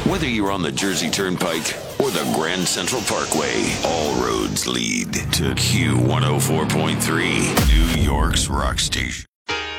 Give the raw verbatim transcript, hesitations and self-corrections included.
Whether you're on the Jersey Turnpike or the Grand Central Parkway, all roads lead to Q one oh four point three, New York's rock station.